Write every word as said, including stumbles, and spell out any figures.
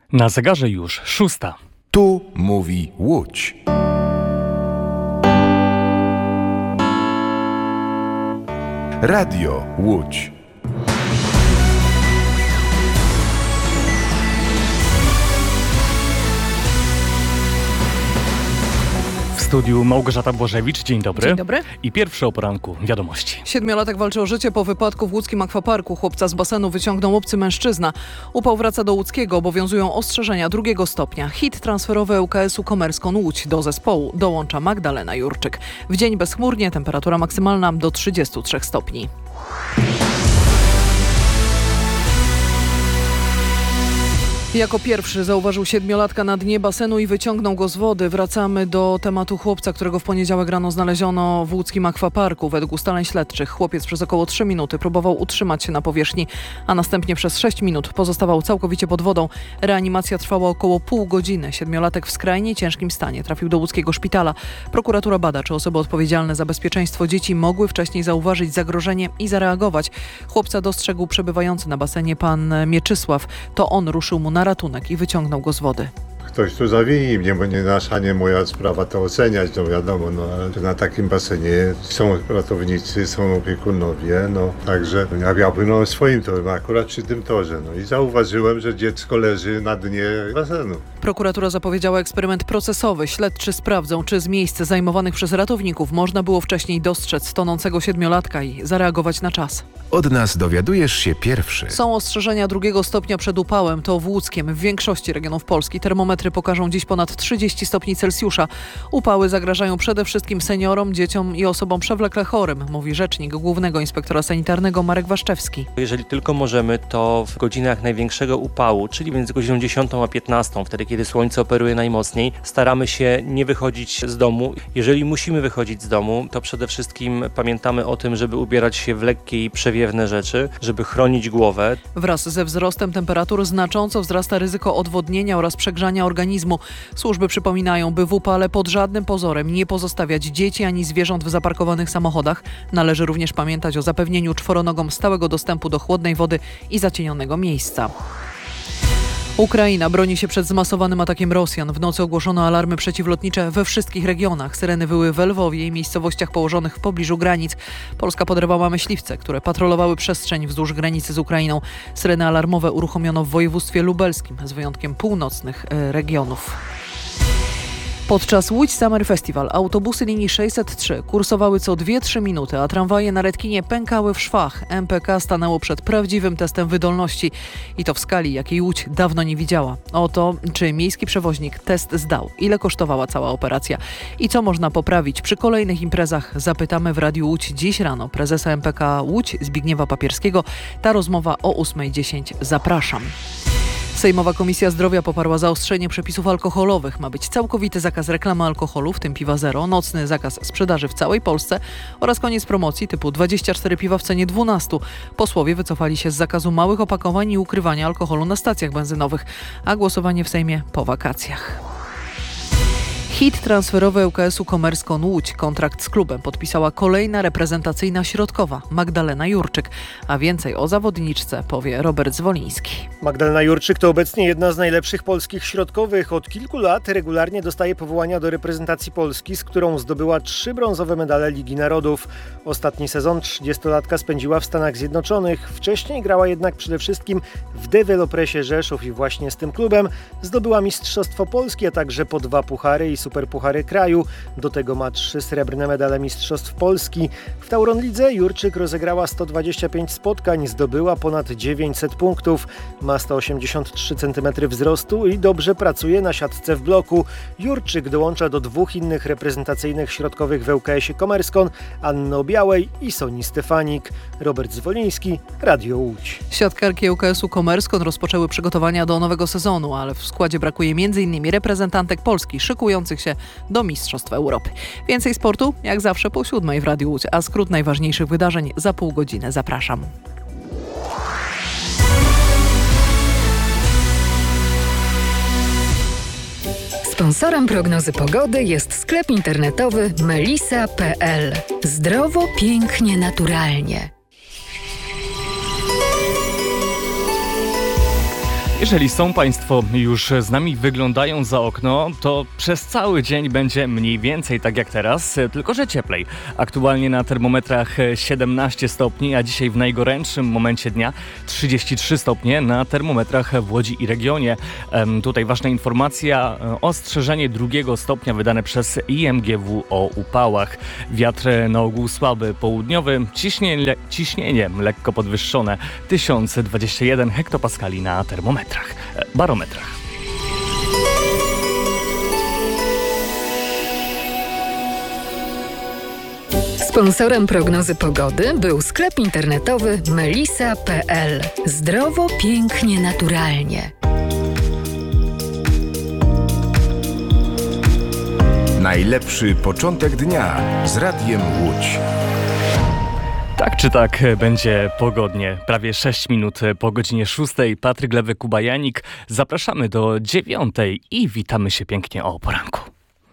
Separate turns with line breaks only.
Na zegarze już szósta.
Tu mówi Łódź. Radio Łódź.
W studiu Małgorzata Błażewicz. Dzień dobry.
Dzień dobry.
I pierwszy o poranku wiadomości.
Siedmiolatek walczy o życie po wypadku w łódzkim akwaparku. Chłopca z basenu wyciągnął obcy mężczyzna. Upał wraca do łódzkiego. Obowiązują ostrzeżenia drugiego stopnia. Hit transferowy U K S-u Commerzone Łódź. Do zespołu dołącza Magdalena Jurczyk. W dzień bezchmurnie, temperatura maksymalna do trzydziestu trzech stopni. Jako pierwszy zauważył siedmiolatka na dnie basenu i wyciągnął go z wody. Wracamy do tematu chłopca, którego w poniedziałek rano znaleziono w łódzkim akwaparku. Według ustaleń śledczych chłopiec przez około trzy minuty próbował utrzymać się na powierzchni, a następnie przez sześć minut pozostawał całkowicie pod wodą. Reanimacja trwała około pół godziny. Siedmiolatek w skrajnie ciężkim stanie trafił do łódzkiego szpitala. Prokuratura bada, czy osoby odpowiedzialne za bezpieczeństwo dzieci mogły wcześniej zauważyć zagrożenie i zareagować. Chłopca dostrzegł przebywający na basenie pan Mieczysław. To on ruszył mu na na ratunek i wyciągnął go z wody.
Ktoś tu zawini mnie, bo nie nasza, nie moja sprawa to oceniać, no wiadomo, no ale na takim basenie są ratownicy, są opiekunowie, no także ja miałbym no swoim torem, akurat przy tym torze, no i zauważyłem, że dziecko leży na dnie basenu.
Prokuratura zapowiedziała eksperyment procesowy. Śledczy sprawdzą, czy z miejsc zajmowanych przez ratowników można było wcześniej dostrzec tonącego siedmiolatka i zareagować na czas.
Od nas dowiadujesz się pierwszy.
Są ostrzeżenia drugiego stopnia przed upałem. To w Łódzkiem. W większości regionów Polski termometry pokażą dziś ponad trzydzieści stopni Celsjusza. Upały zagrażają przede wszystkim seniorom, dzieciom i osobom przewlekle chorym, mówi rzecznik Głównego Inspektora Sanitarnego Marek Waszczewski.
Jeżeli tylko możemy, to w godzinach największego upału, czyli między godziną dziesiątą a piętnastą, wtedy kiedy słońce operuje najmocniej, staramy się nie wychodzić z domu. Jeżeli musimy wychodzić z domu, to przede wszystkim pamiętamy o tym, żeby ubierać się w lekkie i przewiewne rzeczy, żeby chronić głowę.
Wraz ze wzrostem temperatur znacząco wzrasta ryzyko odwodnienia oraz przegrzania organizmu. Służby przypominają, by w upale pod żadnym pozorem nie pozostawiać dzieci ani zwierząt w zaparkowanych samochodach. Należy również pamiętać o zapewnieniu czworonogom stałego dostępu do chłodnej wody i zacienionego miejsca. Ukraina broni się przed zmasowanym atakiem Rosjan. W nocy ogłoszono alarmy przeciwlotnicze we wszystkich regionach. Syreny wyły w Lwowie i miejscowościach położonych w pobliżu granic. Polska podrywała myśliwce, które patrolowały przestrzeń wzdłuż granicy z Ukrainą. Syreny alarmowe uruchomiono w województwie lubelskim, z wyjątkiem północnych e, regionów. Podczas Łódź Summer Festival autobusy linii sześćset trzy kursowały co dwie trzy minuty, a tramwaje na Redkinie pękały w szwach. M P K stanęło przed prawdziwym testem wydolności i to w skali, jakiej Łódź dawno nie widziała. O to, czy miejski przewoźnik test zdał, ile kosztowała cała operacja i co można poprawić przy kolejnych imprezach, zapytamy w Radiu Łódź dziś rano prezesa M P K Łódź Zbigniewa Papierskiego. Ta rozmowa o ósma dziesięć. Zapraszam. Sejmowa Komisja Zdrowia poparła zaostrzenie przepisów alkoholowych. Ma być całkowity zakaz reklamy alkoholu, w tym piwa zero, nocny zakaz sprzedaży w całej Polsce oraz koniec promocji typu dwadzieścia cztery piwa w cenie dwanaście. Posłowie wycofali się z zakazu małych opakowań i ukrywania alkoholu na stacjach benzynowych, a głosowanie w Sejmie po wakacjach. Hit transferowy U K S-u Commerzone Łódź. Kontrakt z klubem podpisała kolejna reprezentacyjna środkowa, Magdalena Jurczyk. A więcej o zawodniczce powie Robert Zwoliński.
Magdalena Jurczyk to obecnie jedna z najlepszych polskich środkowych. Od kilku lat regularnie dostaje powołania do reprezentacji Polski, z którą zdobyła trzy brązowe medale Ligi Narodów. Ostatni sezon trzydziestolatka spędziła w Stanach Zjednoczonych. Wcześniej grała jednak przede wszystkim w Developresie Rzeszów i właśnie z tym klubem zdobyła Mistrzostwo Polski, a także po dwa puchary i superpuchary kraju. Do tego ma trzy srebrne medale Mistrzostw Polski. W Tauron Lidze Jurczyk rozegrała sto dwadzieścia pięć spotkań, zdobyła ponad dziewięćset punktów. Ma sto osiemdziesiąt trzy centymetry wzrostu i dobrze pracuje na siatce w bloku. Jurczyk dołącza do dwóch innych reprezentacyjnych środkowych w U K S-ie Commerzone, Anny Obiałej i Soni Stefanik. Robert Zwoliński, Radio Łódź.
Siatkarki U K S-u Commerzone rozpoczęły przygotowania do nowego sezonu, ale w składzie brakuje między innymi reprezentantek Polski szykujących się do Mistrzostw Europy. Więcej sportu, jak zawsze po siódmej w Radiu Łódź, a skrót najważniejszych wydarzeń za pół godziny. Zapraszam.
Sponsorem prognozy pogody jest sklep internetowy melisa kropka p l. Zdrowo, pięknie, naturalnie.
Jeżeli są Państwo już z nami, wyglądają za okno, to przez cały dzień będzie mniej więcej tak jak teraz, tylko że cieplej. Aktualnie na termometrach siedemnaście stopni, a dzisiaj w najgorętszym momencie dnia trzydzieści trzy stopnie na termometrach w Łodzi i regionie. Ehm, tutaj ważna informacja, ostrzeżenie drugiego stopnia wydane przez I M G W o upałach. Wiatr na ogół słaby, południowy, ciśnienie, ciśnienie lekko podwyższone, tysiąc dwadzieścia jeden hektopaskali na termometrach. Barometrach.
Sponsorem prognozy pogody był sklep internetowy melisa kropka p l. Zdrowo, pięknie, naturalnie.
Najlepszy początek dnia z Radiem Łódź.
Tak czy tak będzie pogodnie. Prawie sześć minut po godzinie szóstej. Patryk Lewy, Kuba Janik. Zapraszamy do dziewiątej i witamy się pięknie o poranku.